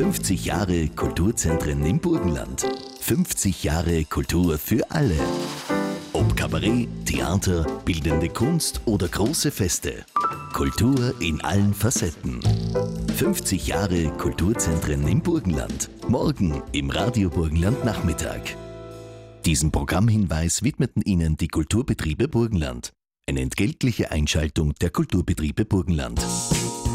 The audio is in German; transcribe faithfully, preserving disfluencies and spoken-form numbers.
fünfzig Jahre Kulturzentren im Burgenland. fünfzig Jahre Kultur für alle. Ob Kabarett, Theater, bildende Kunst oder große Feste. Kultur in allen Facetten. fünfzig Jahre Kulturzentren im Burgenland. Morgen im Radio Burgenland Nachmittag. Diesen Programmhinweis widmeten Ihnen die Kulturbetriebe Burgenland. Eine entgeltliche Einschaltung der Kulturbetriebe Burgenland.